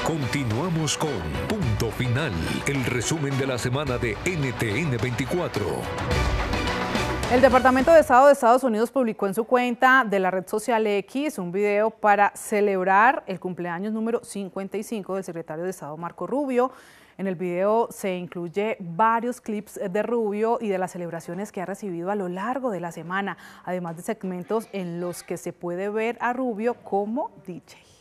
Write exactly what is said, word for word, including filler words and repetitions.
Continuamos con Punto Final, el resumen de la semana de N T N veinticuatro. El Departamento de Estado de Estados Unidos publicó en su cuenta de la red social X un video para celebrar el cumpleaños número cincuenta y cinco del secretario de Estado Marco Rubio. En el video se incluye varios clips de Rubio y de las celebraciones que ha recibido a lo largo de la semana, además de segmentos en los que se puede ver a Rubio como D J.